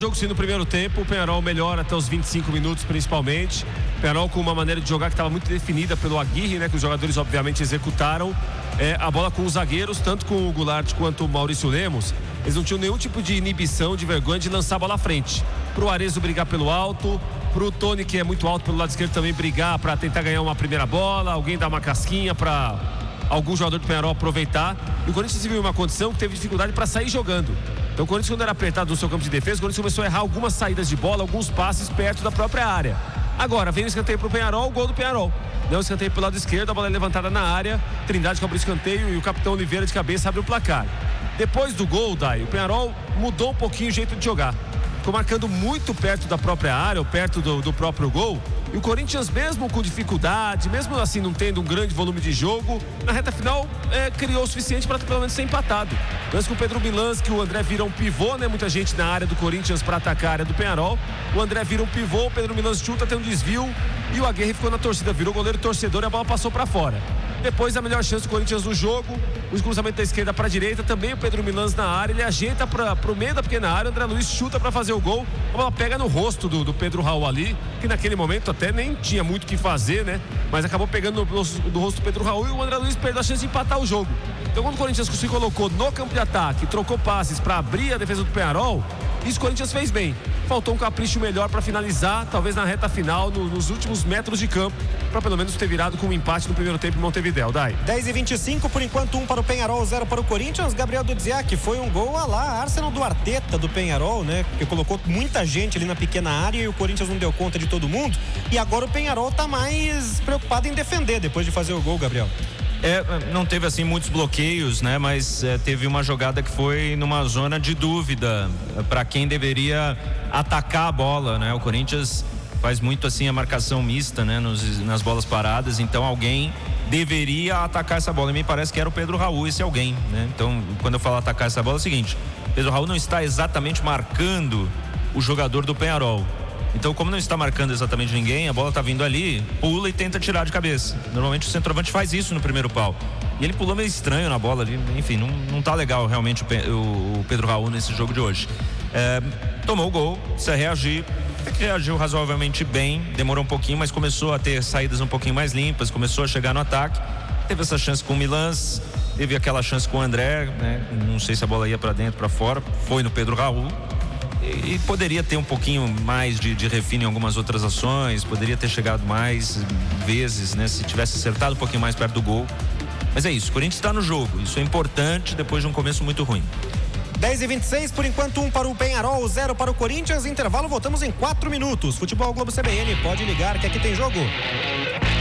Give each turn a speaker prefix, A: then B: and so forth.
A: Jogo sim no primeiro tempo, o Peñarol melhora até os 25 minutos principalmente. O Peñarol com uma maneira de jogar que estava muito definida pelo Aguirre, né, que os jogadores obviamente executaram. A bola com os zagueiros, tanto com o Goulart quanto o Maurício Lemos, eles não tinham nenhum tipo de inibição, de vergonha de lançar a bola à frente. Pro Arezzo brigar pelo alto, pro Tony, que é muito alto pelo lado esquerdo, também brigar para tentar ganhar uma primeira bola, alguém dar uma casquinha para algum jogador do Peñarol aproveitar. E o Corinthians viu uma condição que teve dificuldade para sair jogando. Então o Corinthians, quando era apertado no seu campo de defesa, o Corinthians começou a errar algumas saídas de bola, alguns passes perto da própria área. Agora, vem o escanteio pro Peñarol, o gol do Peñarol. Deu um escanteio pelo lado esquerdo, a bola é levantada na área, Trindade cobra o escanteio e o capitão Oliveira de cabeça abre o placar. Depois do gol, Dai, o Peñarol mudou um pouquinho o jeito de jogar. Ficou marcando muito perto da própria área, ou perto do próprio gol. E o Corinthians, mesmo com dificuldade, mesmo assim não tendo um grande volume de jogo, na reta final criou o suficiente para pelo menos ser empatado. Antes com o Pedro Milans, que o André vira um pivô, né? Muita gente na área do Corinthians para atacar a área do Peñarol. O André vira um pivô, o Pedro Milans chuta, tem um desvio e o Aguirre ficou na torcida, virou goleiro torcedor e a bola passou para fora. Depois a melhor chance do Corinthians no jogo, o cruzamento da esquerda para a direita, também o Pedro Milans na área, ele ajeita para o meio da pequena área, o André Luiz chuta para fazer o gol, a bola pega no rosto do Pedro Raul ali, que naquele momento até nem tinha muito o que fazer, né? Mas acabou pegando no rosto do Pedro Raul e o André Luiz perdeu a chance de empatar o jogo. Então quando o Corinthians se colocou no campo de ataque, trocou passes para abrir a defesa do Peñarol, isso o Corinthians fez bem. Faltou um capricho melhor para finalizar, talvez na reta final, nos últimos metros de campo, para pelo menos ter virado com um empate no primeiro tempo em Montevidéu. Dai.
B: 10:25, por enquanto 1 para o Peñarol, 0 para o Corinthians. Gabriel Dudziak, foi um gol a lá Arsenal do Arteta do Peñarol, né? Porque colocou muita gente ali na pequena área e o Corinthians não deu conta de todo mundo. E agora o Peñarol tá mais preocupado em defender depois de fazer o gol, Gabriel.
C: Não teve assim muitos bloqueios, né? Mas teve uma jogada que foi numa zona de dúvida para quem deveria atacar a bola, né? O Corinthians faz muito assim a marcação mista, né? Nas bolas paradas, então alguém deveria atacar essa bola e me parece que era o Pedro Raul esse alguém, né? Então quando eu falo atacar essa bola é o seguinte: Pedro Raul não está exatamente marcando o jogador do Peñarol. Então, como não está marcando exatamente ninguém, a bola está vindo ali, pula e tenta tirar de cabeça. Normalmente o centroavante faz isso no primeiro pau. E ele pulou meio estranho na bola ali. Enfim, não tá legal realmente o Pedro Raul nesse jogo de hoje. Tomou o gol, precisa reagir. Até que reagiu razoavelmente bem, demorou um pouquinho, mas começou a ter saídas um pouquinho mais limpas, começou a chegar no ataque. Teve essa chance com o Milans, teve aquela chance com o André, né? Não sei se a bola ia para dentro, para fora. Foi no Pedro Raul. E poderia ter um pouquinho mais de refino em algumas outras ações, poderia ter chegado mais vezes, né? Se tivesse acertado um pouquinho mais perto do gol. Mas é isso, o Corinthians está no jogo, isso é importante depois de um começo muito ruim.
B: 10:26, por enquanto 1 para o Peñarol, 0 para o Corinthians. Intervalo, voltamos em 4 minutos. Futebol Globo CBN, pode ligar que aqui tem jogo.